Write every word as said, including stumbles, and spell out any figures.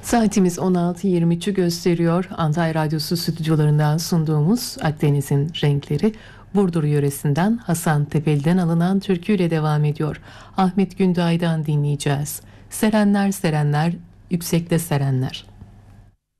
Saatimiz on altı yirmi üçü gösteriyor. Antalya Radyosu stüdyolarından sunduğumuz Akdeniz'in renkleri Burdur yöresinden Hasan Tepeli'den alınan türküyle devam ediyor. Ahmet Günday'dan dinleyeceğiz. Serenler serenler, yüksekte serenler.